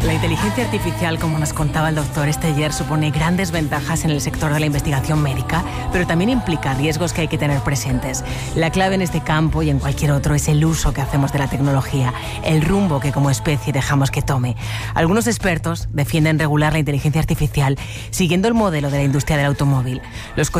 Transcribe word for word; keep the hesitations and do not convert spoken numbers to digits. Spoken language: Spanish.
La inteligencia artificial, como nos contaba el doctor Esteller, supone grandes ventajas en el sector de la investigación médica, pero también implica riesgos que hay que tener presentes. La clave en este campo y en cualquier otro es el uso que hacemos de la tecnología, el rumbo que como especie dejamos que tome. Algunos expertos defienden regular la inteligencia artificial siguiendo el modelo de la industria del automóvil. Los